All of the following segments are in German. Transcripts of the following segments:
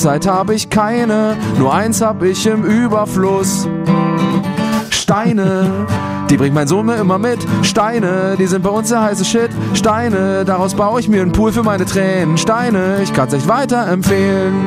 Zeit habe ich keine, nur eins hab ich im Überfluss. Steine, die bringt mein Sohn mir immer mit. Steine, die sind bei uns der heiße Shit. Steine, daraus baue ich mir einen Pool für meine Tränen. Steine, ich kann's echt weiterempfehlen.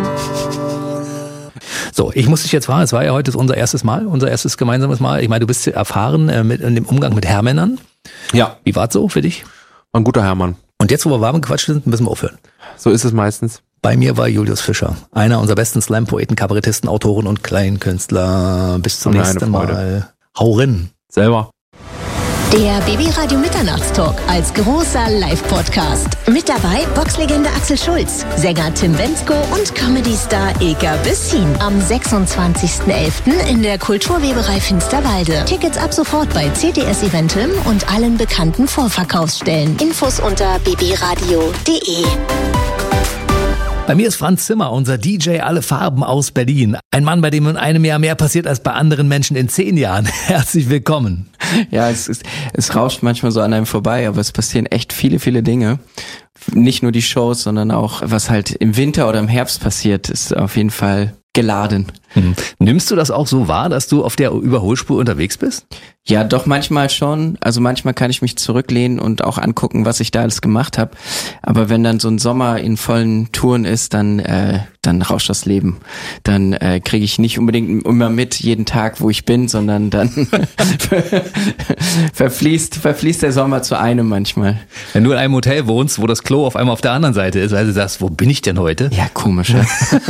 So, ich muss dich jetzt fragen, es war ja heute unser erstes Mal, unser erstes gemeinsames Mal. Ich meine, du bist erfahren in dem Umgang mit Herrmännern. Ja. Wie war's so für dich? Ein guter Herrmann. Und jetzt, wo wir warm gequatscht sind, müssen wir aufhören. So ist es meistens. Bei mir war Julius Fischer, einer unserer besten Slam-Poeten, Kabarettisten, Autoren und Kleinkünstler. Bis zum nächsten Mal. Hau rein. Selber. Der BB-Radio Mitternachtstalk als großer Live-Podcast. Mit dabei Boxlegende Axel Schulz, Sänger Tim Bendzko und Comedy-Star Ilka Bessin. Am 26.11. in der Kulturweberei Finsterwalde. Tickets ab sofort bei CTS Eventim und allen bekannten Vorverkaufsstellen. Infos unter bbradio.de. Bei mir ist Franz Zimmer, unser DJ Alle Farben aus Berlin. Ein Mann, bei dem in einem Jahr mehr passiert als bei anderen Menschen in 10 Jahren. Herzlich willkommen. Ja, es rauscht manchmal so an einem vorbei, aber es passieren echt viele, viele Dinge. Nicht nur die Shows, sondern auch, was halt im Winter oder im Herbst passiert, ist auf jeden Fall geladen. Nimmst du das auch so wahr, dass du auf der Überholspur unterwegs bist? Ja, doch manchmal schon. Also manchmal kann ich mich zurücklehnen und auch angucken, was ich da alles gemacht habe. Aber wenn dann so ein Sommer in vollen Touren ist, dann rauscht das Leben. Dann kriege ich nicht unbedingt immer mit jeden Tag, wo ich bin, sondern dann verfließt der Sommer zu einem manchmal. Wenn du in einem Hotel wohnst, wo das Klo auf einmal auf der anderen Seite ist, weil du sagst, wo bin ich denn heute? Ja, komisch. Ja?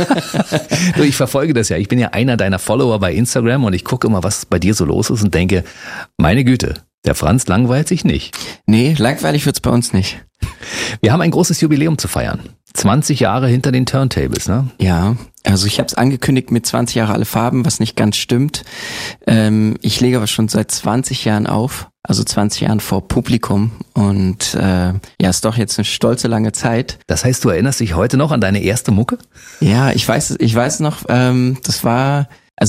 Du, ich verfolge das ja. Ich bin ja einer deiner Follower bei Instagram und ich gucke immer, was bei dir so los ist und denke, meine Güte, der Franz langweilt sich nicht. Nee, langweilig wird's bei uns nicht. Wir haben ein großes Jubiläum zu feiern. 20 Jahre hinter den Turntables, ne? Ja, also ich habe es angekündigt mit 20 Jahre Alle Farben, was nicht ganz stimmt. Ich lege aber schon seit 20 Jahren auf, also 20 Jahren vor Publikum und ist doch jetzt eine stolze lange Zeit. Das heißt, du erinnerst dich heute noch an deine erste Mucke? Ja, ich weiß noch, das war... Also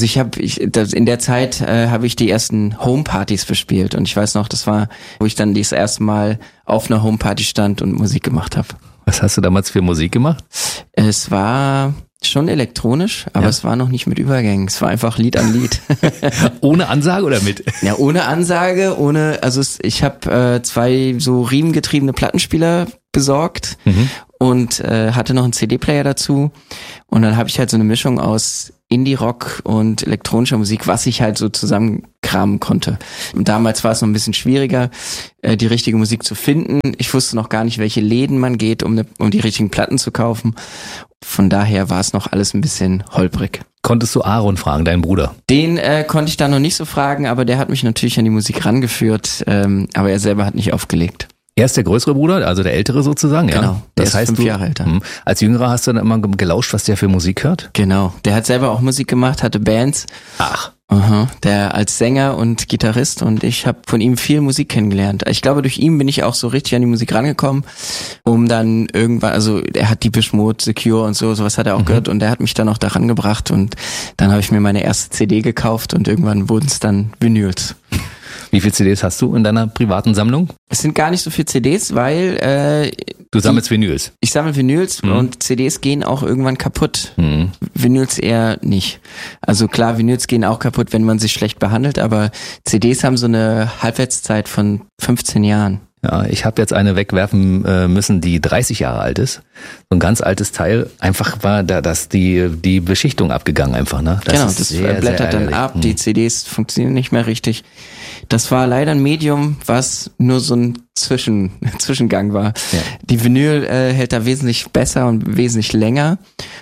in der Zeit habe ich die ersten Homepartys bespielt und ich weiß noch, das war, wo ich dann das erste Mal auf einer Homeparty stand und Musik gemacht habe. Was hast du damals für Musik gemacht? Es war schon elektronisch, aber es war noch nicht mit Übergängen. Es war einfach Lied an Lied. Ohne Ansage oder mit? Ja, ohne Ansage, ich habe 2 so riemengetriebene Plattenspieler besorgt und hatte noch einen CD-Player dazu und dann habe ich halt so eine Mischung aus Indie-Rock und elektronischer Musik, was ich halt so zusammenkramen konnte. Und damals war es noch ein bisschen schwieriger, die richtige Musik zu finden. Ich wusste noch gar nicht, welche Läden man geht, um die richtigen Platten zu kaufen. Von daher war es noch alles ein bisschen holprig. Konntest du Aaron fragen, deinen Bruder? Den konnte ich da noch nicht so fragen, aber der hat mich natürlich an die Musik rangeführt, aber er selber hat nicht aufgelegt. Er ist der größere Bruder, also der ältere sozusagen, ja? Genau, der ist 5 Jahre älter. Als Jüngerer hast du dann immer gelauscht, was der für Musik hört? Genau, der hat selber auch Musik gemacht, hatte Bands. Ach. Aha, der als Sänger und Gitarrist und ich habe von ihm viel Musik kennengelernt. Ich glaube, durch ihn bin ich auch so richtig an die Musik rangekommen, um dann irgendwann, also er hat Depeche Mode, Secure und sowas hat er auch gehört und der hat mich dann auch daran gebracht und dann habe ich mir meine erste CD gekauft und irgendwann wurden es dann Vinyls. Wie viele CDs hast du in deiner privaten Sammlung? Es sind gar nicht so viele CDs, weil du sammelst Vinyls. Ich sammle Vinyls und CDs gehen auch irgendwann kaputt. Vinyls eher nicht. Also klar, Vinyls gehen auch kaputt, wenn man sich schlecht behandelt, aber CDs haben so eine Halbwertszeit von 15 Jahren. Ja, ich habe jetzt eine wegwerfen müssen, die 30 Jahre alt ist. So ein ganz altes Teil. Einfach war da die Beschichtung abgegangen einfach, ne? Das blättert dann ab, die CDs funktionieren nicht mehr richtig. Das war leider ein Medium, was nur so ein Zwischengang war. Ja. Die Vinyl hält da wesentlich besser und wesentlich länger.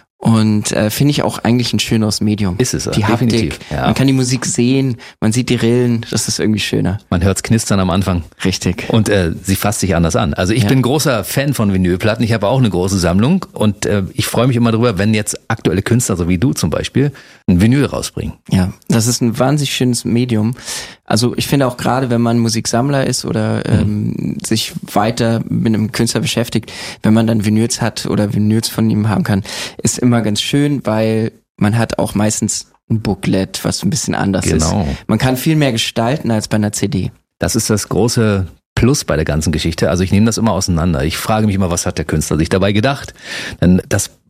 Und finde ich auch eigentlich ein schöneres Medium. Ist es, die Haptik, ja. Man kann die Musik sehen, man sieht die Rillen, das ist irgendwie schöner. Man hört's knistern am Anfang. Richtig. Und sie fasst sich anders an. Also ich bin großer Fan von Vinylplatten, ich habe auch eine große Sammlung und ich freue mich immer drüber, wenn jetzt aktuelle Künstler, so wie du zum Beispiel, ein Vinyl rausbringen. Ja, das ist ein wahnsinnig schönes Medium. Also ich finde auch gerade, wenn man Musiksammler ist oder sich weiter mit einem Künstler beschäftigt, wenn man dann Vinyls hat oder Vinyls von ihm haben kann, ist immer ganz schön, weil man hat auch meistens ein Booklet, was ein bisschen anders ist. Man kann viel mehr gestalten als bei einer CD. Das ist das große Plus bei der ganzen Geschichte. Also ich nehme das immer auseinander. Ich frage mich immer, was hat der Künstler sich dabei gedacht? Denn das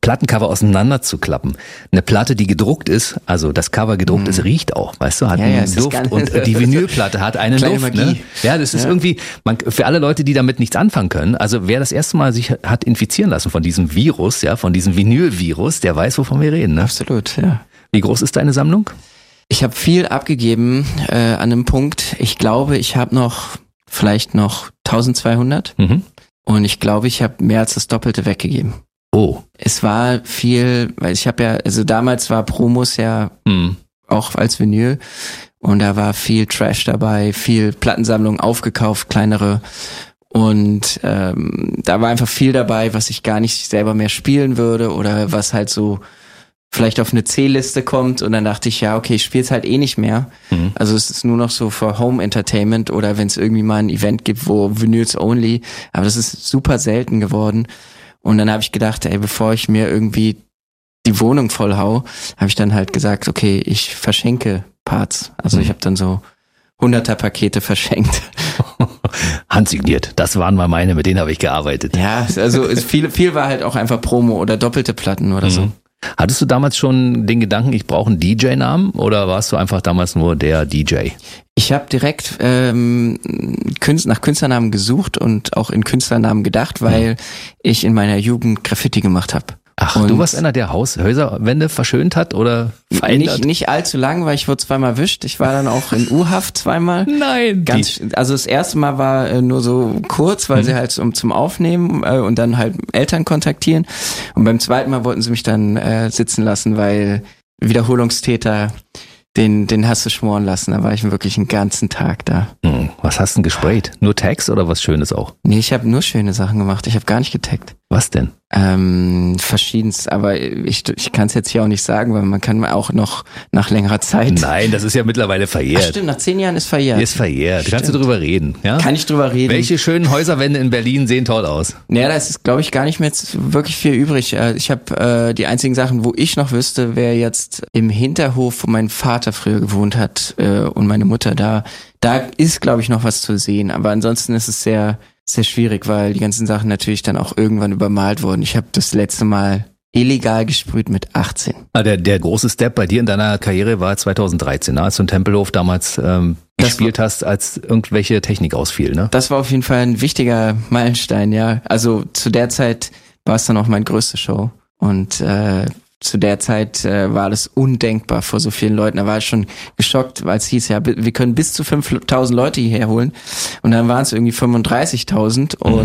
Plattencover auseinanderzuklappen. Eine Platte, die gedruckt ist, also das Cover gedruckt ist, riecht auch, weißt du, hat einen Duft. Und die Vinylplatte hat einen Duft. Ne? Ja, das ist irgendwie, für alle Leute, die damit nichts anfangen können, also wer das erste Mal sich hat infizieren lassen von diesem Virus, ja, von diesem Vinyl-Virus, der weiß, wovon wir reden. Ne? Absolut, ja. Wie groß ist deine Sammlung? Ich habe viel abgegeben an einem Punkt. Ich glaube, ich habe vielleicht noch 1200 und ich glaube, ich habe mehr als das Doppelte weggegeben. Oh. Es war viel, weil ich habe ja, also damals war Promos ja auch als Vinyl und da war viel Trash dabei, viel Plattensammlungen aufgekauft, kleinere und da war einfach viel dabei, was ich gar nicht selber mehr spielen würde oder was halt so vielleicht auf eine C-Liste kommt und dann dachte ich, ja, okay, ich spiele es halt eh nicht mehr. Also es ist nur noch so für Home Entertainment oder wenn es irgendwie mal ein Event gibt, wo Vinyls only, aber das ist super selten geworden. Und dann habe ich gedacht, ey, bevor ich mir irgendwie die Wohnung voll hau, habe ich dann halt gesagt, okay, ich verschenke Parts. Also ich habe dann so 100er-Pakete verschenkt. Handsigniert, das waren mal meine, mit denen habe ich gearbeitet. Ja, also viel war halt auch einfach Promo oder doppelte Platten oder so. Hattest du damals schon den Gedanken, ich brauche einen DJ-Namen oder warst du einfach damals nur der DJ? Ich habe direkt nach Künstlernamen gesucht und auch in Künstlernamen gedacht, weil ich in meiner Jugend Graffiti gemacht habe. Ach, und du warst einer, der Häuserwände verschönt hat oder verändert? Nicht allzu lang, weil ich wurde zweimal erwischt. Ich war dann auch in U-Haft zweimal. Nein. Also das erste Mal war nur so kurz, weil sie halt zum Aufnehmen und dann halt Eltern kontaktieren. Und beim zweiten Mal wollten sie mich dann sitzen lassen, weil Wiederholungstäter, den hast du schmoren lassen. Da war ich wirklich einen ganzen Tag da. Was hast du denn gesprayt? Nur Tags oder was Schönes auch? Nee, ich habe nur schöne Sachen gemacht. Ich habe gar nicht getaggt. Was denn? Verschiedenst, aber ich kann es jetzt hier auch nicht sagen, weil man kann auch noch nach längerer Zeit. Nein, das ist ja mittlerweile verjährt. Ach stimmt, nach 10 Jahren ist verjährt. Ist verjährt. Kannst du drüber reden, ja? Kann ich drüber reden. Welche schönen Häuserwände in Berlin sehen toll aus? Naja, da ist, glaube ich, gar nicht mehr wirklich viel übrig. Ich habe die einzigen Sachen, wo ich noch wüsste, wäre jetzt im Hinterhof, wo mein Vater früher gewohnt hat und meine Mutter da. Da ist, glaube ich, noch was zu sehen. Aber ansonsten ist es sehr, sehr schwierig, weil die ganzen Sachen natürlich dann auch irgendwann übermalt wurden. Ich habe das letzte Mal illegal gesprüht mit 18. Der große Step bei dir in deiner Karriere war 2013, als du in Tempelhof damals gespielt hast, als irgendwelche Technik ausfiel, ne? Das war auf jeden Fall ein wichtiger Meilenstein, ja. Also zu der Zeit war es dann auch meine größte Show und zu der Zeit war das undenkbar vor so vielen Leuten. Da war ich schon geschockt, weil es hieß, ja, wir können bis zu 5.000 Leute hierher holen. Und dann waren es irgendwie 35.000 und